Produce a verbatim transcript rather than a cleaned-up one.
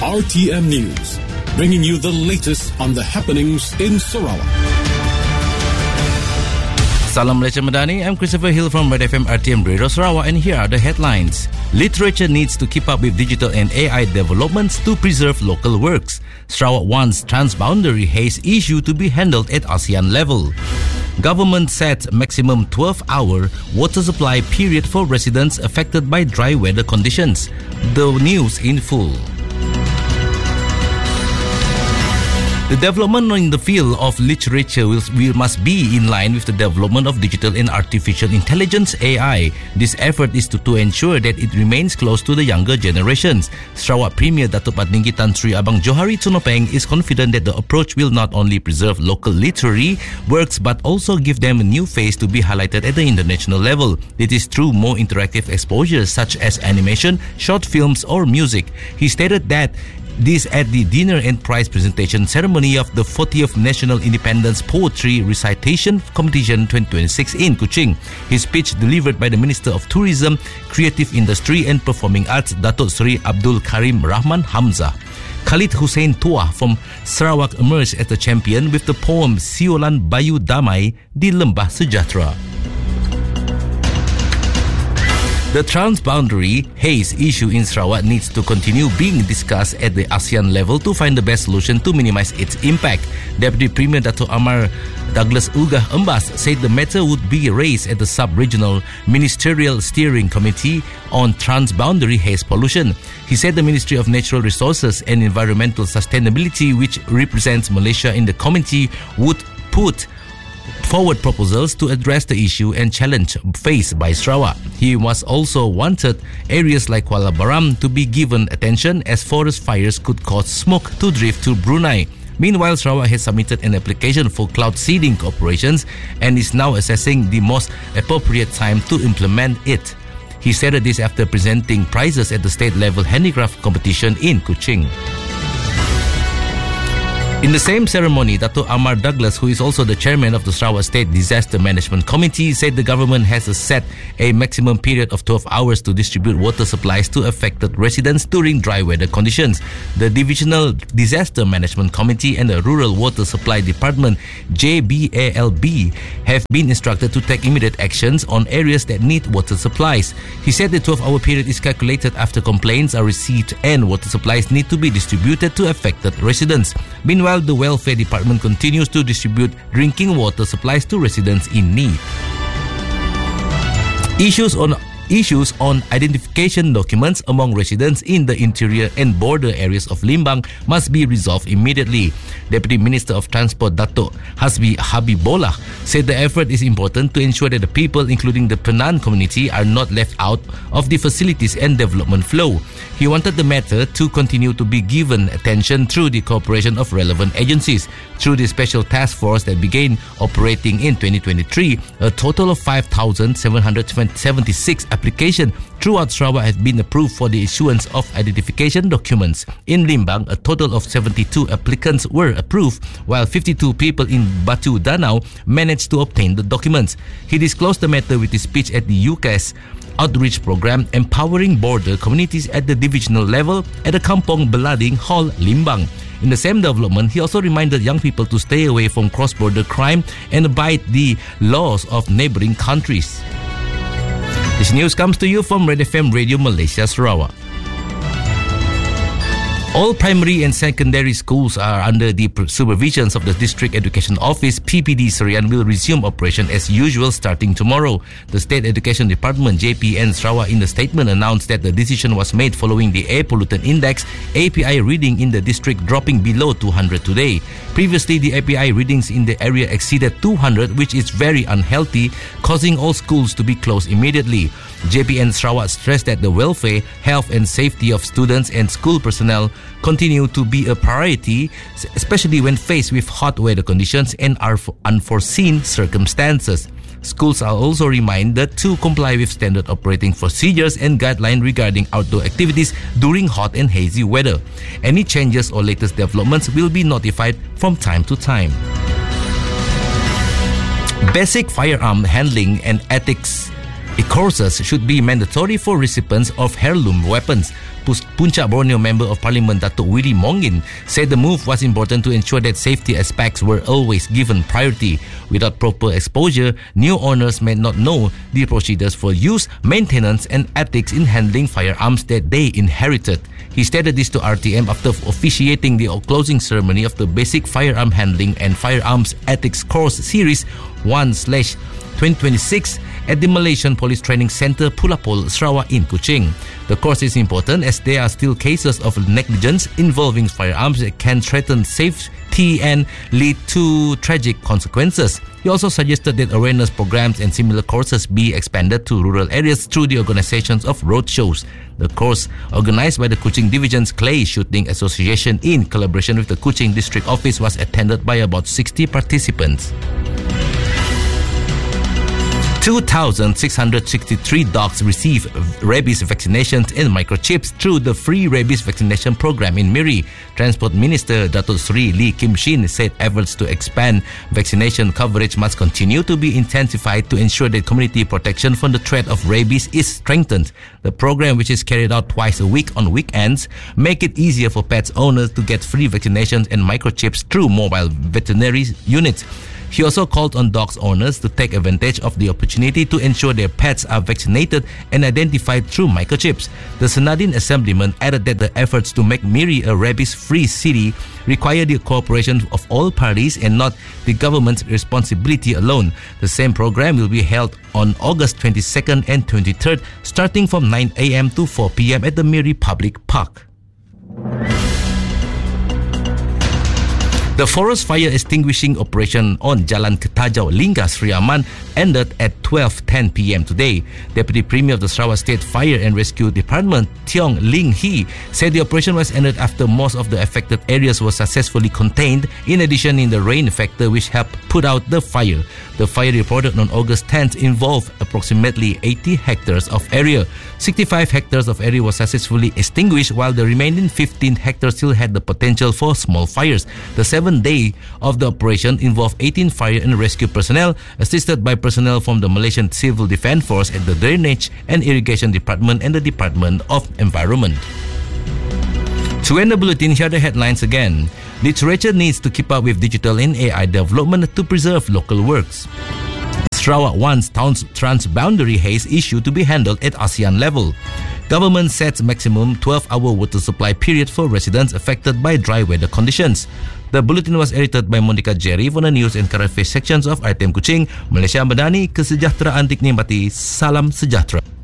R T M News, bringing you the latest on the happenings in Sarawak. Salam Malaysia Madani, I'm Christopher Hill from Red F M R T M Radio Sarawak, and here are the headlines. Literature needs to keep up with digital and A I developments to preserve local works. Sarawak wants transboundary haze issue to be handled at ASEAN level. Government sets maximum twelve hour water supply period for residents affected by dry weather conditions. The news in full. The development in the field of literature will, will must be in line with the development of digital and artificial intelligence A I. This effort is to, to ensure that it remains close to the younger generations. Sarawak Premier Datuk Patinggi Tan Sri Abang Johari Tunopeng is confident that the approach will not only preserve local literary works but also give them a new face to be highlighted at the international level. It is through more interactive exposures such as animation, short films or music. He stated that this at the dinner and prize presentation ceremony of the fortieth National Independence Poetry Recitation Competition twenty twenty-six in Kuching. His speech delivered by the Minister of Tourism, Creative Industry and Performing Arts, Datuk Seri Abdul Karim Rahman Hamzah. Khalid Hussein Tua from Sarawak emerged as the champion with the poem Siolan Bayu Damai di Lembah Sejahtera. The transboundary haze issue in Sarawak needs to continue being discussed at the ASEAN level to find the best solution to minimize its impact. Deputy Premier Dato' Amar Douglas Ugah Embas said the matter would be raised at the Sub-Regional Ministerial Steering Committee on Transboundary Haze Pollution. He said the Ministry of Natural Resources and Environmental Sustainability, which represents Malaysia in the committee, would put forward proposals to address the issue and challenge faced by Sarawak. He was also wanted areas like Kuala Baram to be given attention as forest fires could cause smoke to drift to Brunei. Meanwhile, Sarawak has submitted an application for cloud seeding operations and is now assessing the most appropriate time to implement it. He said this after presenting prizes at the state-level handicraft competition in Kuching. In the same ceremony, Dato' Amar Douglas, who is also the chairman of the Sarawak State Disaster Management Committee, said the government has set a maximum period of twelve hours to distribute water supplies to affected residents during dry weather conditions. The Divisional Disaster Management Committee and the Rural Water Supply Department, J B A L B, have been instructed to take immediate actions on areas that need water supplies. He said the twelve hour period is calculated after complaints are received and water supplies need to be distributed to affected residents. Meanwhile, the Welfare Department continues to distribute drinking water supplies to residents in need. Issues on Issues on identification documents among residents in the interior and border areas of Limbang must be resolved immediately. Deputy Minister of Transport Dato' Hasbi Habibullah said the effort is important to ensure that the people, including the Penan community, are not left out of the facilities and development flow. He wanted the matter to continue to be given attention through the cooperation of relevant agencies. Through the special task force that began operating in twenty twenty-three, a total of five thousand seven hundred seventy-six applications throughout Sarawak have been approved for the issuance of identification documents. In Limbang, a total of seventy-two applicants were approved, while fifty-two people in Batu Danau managed to obtain the documents. He disclosed the matter with his speech at the U C A S outreach program empowering border communities at the divisional level at the Kampong Belading Hall, Limbang. In the same development, he also reminded young people to stay away from cross-border crime and abide the laws of neighboring countries. This news comes to you from Red F M Radio Malaysia Sarawak. All primary and secondary schools are under the supervision of the District Education Office. P P D Serian will resume operation as usual starting tomorrow. The State Education Department, J P N Sarawak, in the statement announced that the decision was made following the Air Pollutant Index A P I reading in the district dropping below two hundred today. Previously, the A P I readings in the area exceeded two hundred, which is very unhealthy, causing all schools to be closed immediately. J P N Sarawak stressed that the welfare, health and safety of students and school personnel continue to be a priority, especially when faced with hot weather conditions and unforeseen circumstances. Schools are also reminded to comply with standard operating procedures and guidelines regarding outdoor activities during hot and hazy weather. Any changes or latest developments will be notified from time to time. Basic firearm handling and ethics courses should be mandatory for recipients of heirloom weapons. Puncak Borneo Member of Parliament Datuk Wiri Mongin said the move was important to ensure that safety aspects were always given priority. Without proper exposure, new owners may not know the procedures for use, maintenance and ethics in handling firearms that they inherited. He stated this to R T M after officiating the closing ceremony of the Basic Firearm Handling and Firearms Ethics Course Series one slash twenty twenty-six at the Malaysian Police Training Centre Pulapol, Sarawak in Kuching. The course is important as there are still cases of negligence involving firearms that can threaten safety and lead to tragic consequences. He also suggested that awareness programs and similar courses be expanded to rural areas through the organizations of roadshows. The course, organized by the Kuching Division's Clay Shooting Association in collaboration with the Kuching District Office, was attended by about sixty participants. two thousand six hundred sixty-three dogs receive rabies vaccinations and microchips through the free rabies vaccination program in Miri. Transport Minister Datuk Seri Lee Kim Shin said efforts to expand vaccination coverage must continue to be intensified to ensure that community protection from the threat of rabies is strengthened. The program, which is carried out twice a week on weekends, make it easier for pets owners to get free vaccinations and microchips through mobile veterinary units. He also called on dogs owners to take advantage of the opportunity to ensure their pets are vaccinated and identified through microchips. The Senadin Assemblyman added that the efforts to make Miri a rabies-free city require the cooperation of all parties and not the government's responsibility alone. The same program will be held on August twenty-second and twenty-third, starting from nine a.m. to four p.m. at the Miri Public Park. The forest fire extinguishing operation on Jalan Ketajau, Lingga, Sri Aman ended at twelve ten p.m. today. Deputy Premier of the Sarawak State Fire and Rescue Department, Tiong Ling Hee, said the operation was ended after most of the affected areas were successfully contained, in addition in the rain factor which helped put out the fire. The fire reported on August tenth involved approximately eighty hectares of area. sixty-five hectares of area was successfully extinguished, while the remaining fifteen hectares still had the potential for small fires. The seventh day of the operation involved eighteen fire and rescue personnel, assisted by personnel from the Malaysian Civil Defence Force at the Drainage and Irrigation Department and the Department of Environment. To end the bulletin, here are the headlines again. Literature needs to keep up with digital and A I development to preserve local works. Sarawak wants transboundary haze issue to be handled at ASEAN level. Government sets maximum twelve-hour water supply period for residents affected by dry weather conditions. The bulletin was edited by Monica Jerry for the news and current affairs sections of R T M Kuching, Malaysia Madani. Kesejahteraan dinikmati. Salam sejahtera.